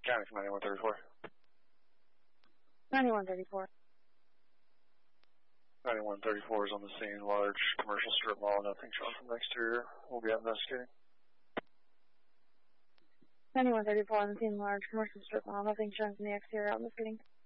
County from 9134. 9134. 9134 is on the scene, large commercial strip mall, nothing shown from the exterior. We'll be out investigating. 9134 on the scene, large commercial strip mall, nothing shown from the exterior, out investigating.